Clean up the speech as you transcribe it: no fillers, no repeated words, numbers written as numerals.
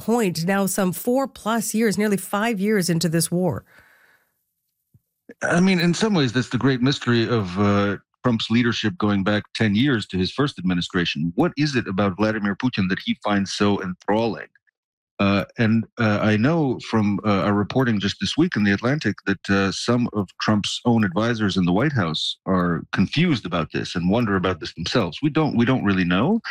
point now, some 4+ years, nearly 5 years into this war? I mean, in some ways, that's the great mystery of Trump's leadership going back 10 years to his first administration. What is it about Vladimir Putin that he finds so enthralling? And I know from our reporting just this week in The Atlantic that some of Trump's own advisors in the White House are confused about this and wonder about this themselves. We don't really know.